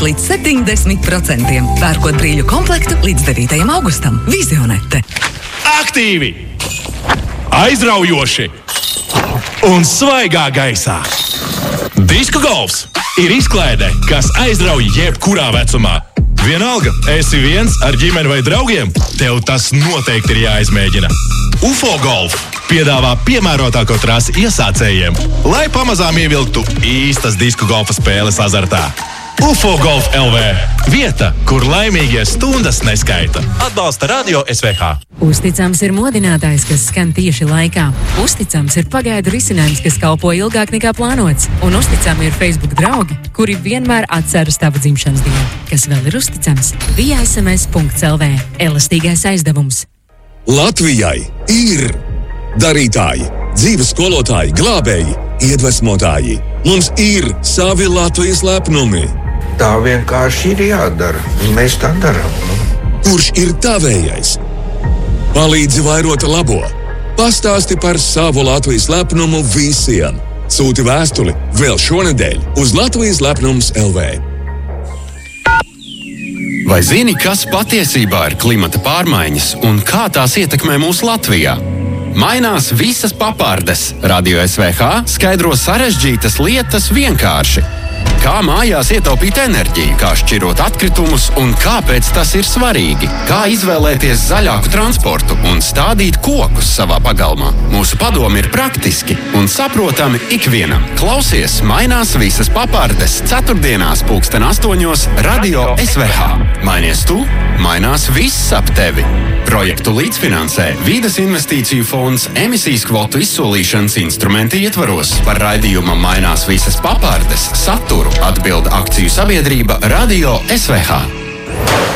līdz 70%. Pērkot brīļu komplektu līdz 9. augustam. Vizionete. Aktīvi! Aizraujoši! Un svaigā gaisā! Disku golfs ir izklaide, kas aizrauj jebkurā vecumā. Vienalga, esi viens ar ģimeni vai draugiem, tev tas noteikti ir jāizmēģina. UFO Golf piedāvā piemērotāko trasi iesācējiem, lai pamazām ievilktu īstas disku golfa spēles azartā. UFO Golf LV – vieta, kur laimīgie stundas neskaita. Atbalsta Radio SVH. Uzticams ir modinātājs, kas skan tieši laikā. Uzticams ir pagaidu risinājums, kas kalpo ilgāk nekā plānots. Un uzticami ir Facebook draugi, kuri vienmēr atceras tavu dzimšanas dienu. Kas vēl ir uzticams? viasms.lv. Elastīgais aizdevums. Latvijai ir darītāji, dzīves skolotāji, glābēji, iedvesmotāji. Mums ir savi Latvijas lepnumi. Tā vienkārši ir jādara. Mēs tā darām. Kurš ir tavējais? Palīdzi vairot labo. Pastāsti par savu Latvijas lepnumu visiem. Sūti vēstuli vēl šonedēļ uz Latvijas lepnums LV. Vai zini, kas patiesībā ir klimata pārmaiņas un kā tās ietekmē mūsu Latvijā? Mainās visas papardes. Radio SVH skaidro sarežģītas lietas vienkārši. Kā mājās ietaupīt enerģiju, kā šķirot atkritumus un kāpēc tas ir svarīgi. Kā izvēlēties zaļāku transportu un stādīt kokus savā pagalmā. Mūsu padomi ir praktiski un saprotami ikvienam. Klausies Mainās visas papardes 4:08 Radio SVH. Mainies tu, mainās viss ap tevi. Projektu līdzfinansē Vides investīciju fonds emisijas kvotu izsolīšanas instrumenti ietvaros. Par raidījuma Mainās visas papardes saturu atbild akciju sabiedrība Radio SVH.